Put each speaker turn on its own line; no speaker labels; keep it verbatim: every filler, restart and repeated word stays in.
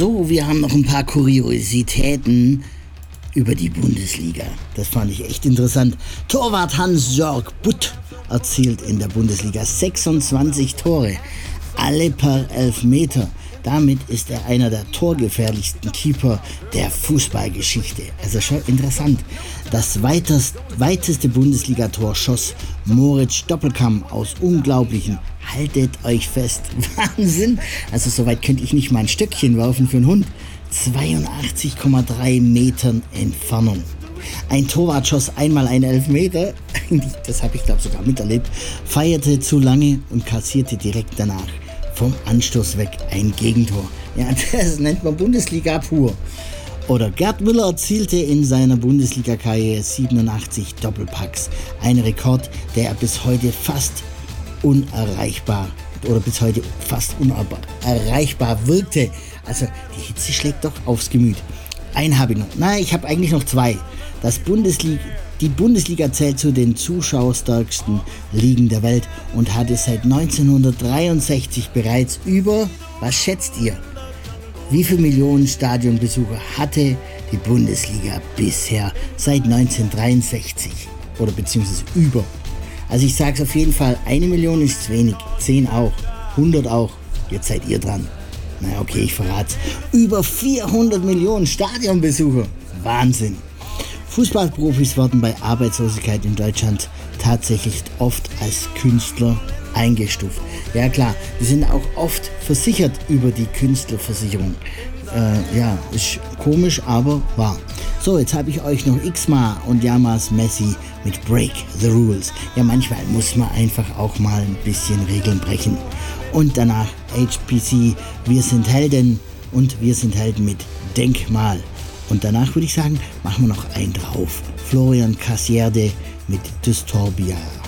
So, wir haben noch ein paar Kuriositäten über die Bundesliga. Das fand ich echt interessant. Torwart Hans-Jörg Butt erzielt in der Bundesliga sechsundzwanzig Tore, alle per Elfmeter. Damit ist er einer der torgefährlichsten Keeper der Fußballgeschichte. Also schon interessant. Das weitest, weiteste Bundesligator schoss Moritz Doppelkamm aus unglaublichen, haltet euch fest, Wahnsinn. Also soweit könnte ich nicht mal ein Stöckchen werfen für einen Hund. zweiundachtzig Komma drei Metern Entfernung. Ein Torwart schoss einmal einen Elfmeter, das habe ich glaube sogar miterlebt, feierte zu lange und kassierte direkt danach vom Anstoß weg ein Gegentor. Ja, das nennt man Bundesliga pur. Oder Gerd Müller erzielte in seiner Bundesliga-Karriere siebenundachtzig Doppelpacks. Ein Rekord, der bis heute fast unerreichbar oder bis heute fast unerreichbar wirkte. Also die Hitze schlägt doch aufs Gemüt. Einen habe ich noch. Nein, ich habe eigentlich noch zwei. Das Bundesliga, die Bundesliga zählt zu den zuschauerstärksten Ligen der Welt und hatte seit neunzehnhundertdreiundsechzig bereits über, was schätzt ihr, wie viele Millionen Stadionbesucher hatte die Bundesliga bisher seit neunzehnhundertdreiundsechzig oder beziehungsweise über? Also ich sage es auf jeden Fall, eine Million ist zu wenig, zehn auch, hundert auch, jetzt seid ihr dran. Na okay, ich verrat's. Über vierhundert Millionen Stadionbesucher. Wahnsinn. Fußballprofis werden bei Arbeitslosigkeit in Deutschland tatsächlich oft als Künstler eingestuft. Ja klar, die sind auch oft versichert über die Künstlerversicherung. Äh, ja, ist komisch, aber wahr. So, jetzt habe ich euch noch X-Ma und Yamas Messi mit Break the Rules. Ja, manchmal muss man einfach auch mal ein bisschen Regeln brechen. Und danach H P C, wir sind Helden und wir sind Helden mit Denkmal. Und danach würde ich sagen, machen wir noch einen drauf. Florian Cassierde mit Disturbia.